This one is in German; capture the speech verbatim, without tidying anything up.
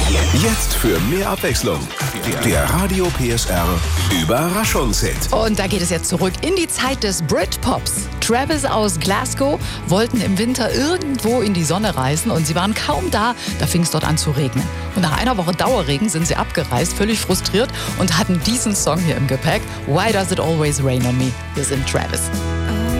Jetzt für mehr Abwechslung. Der Radio P S R Überraschungshit. Und da geht es jetzt zurück in die Zeit des Britpops. Travis aus Glasgow wollten im Winter irgendwo in die Sonne reisen und sie waren kaum da, da fing es dort an zu regnen. Und nach einer Woche Dauerregen sind sie abgereist, völlig frustriert und hatten diesen Song hier im Gepäck. Why Does It Always Rain on Me? Wir sind Travis.